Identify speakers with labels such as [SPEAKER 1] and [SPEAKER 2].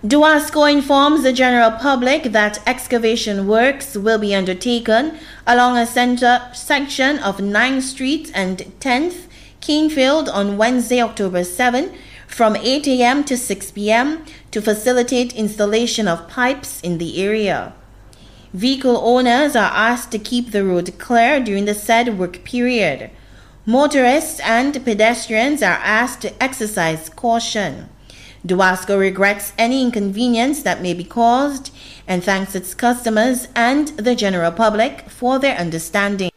[SPEAKER 1] Dawasco informs the general public that excavation works will be undertaken along a section of 9th Street and 10th Keenfield on Wednesday, October 7 from 8 a.m. to 6 p.m. to facilitate installation of pipes in the area. Vehicle owners are asked to keep the road clear during the said work period. Motorists and pedestrians are asked to exercise caution. Dawasco regrets any inconvenience that may be caused and thanks its customers and the general public for their understanding.